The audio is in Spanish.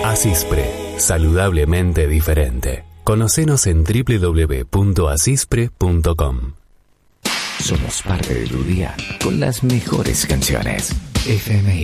Asispre, saludablemente diferente. Conocenos en www.asispre.com. Somos parte de tu día con las mejores canciones. FMI